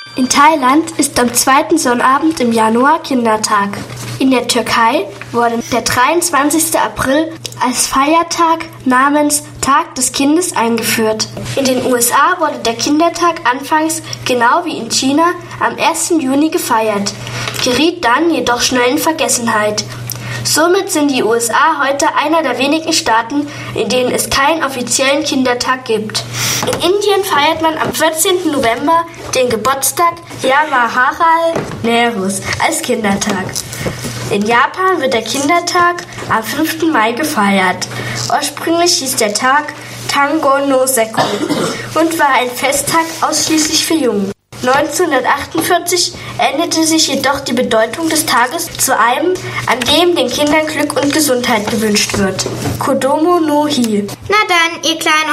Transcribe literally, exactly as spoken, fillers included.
In Thailand ist am zweiten Sonnabend im Januar Kindertag. In der Türkei wurde der dreiundzwanzigster April als Feiertag namens Tag des Kindes eingeführt. In den U S A wurde der Kindertag anfangs, genau wie in China, am ersten Juni gefeiert, geriet dann jedoch schnell in Vergessenheit. Somit sind die U S A heute einer der wenigen Staaten, in denen es keinen offiziellen Kindertag gibt. In Indien feiert man am vierzehnten November den Geburtstag Jawaharlal Nehrus als Kindertag. In Japan wird der Kindertag am fünften Mai gefeiert. Ursprünglich hieß der Tag Tango no Sekko und war ein Festtag ausschließlich für Jungen. neunzehnhundertachtundvierzig änderte sich jedoch die Bedeutung des Tages zu einem, an dem den Kindern Glück und Gesundheit gewünscht wird. Kodomo no Hi. Na dann, ihr kleinen